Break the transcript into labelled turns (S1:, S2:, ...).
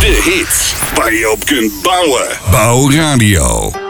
S1: De hits waar je op kunt bouwen. Bouw Radio.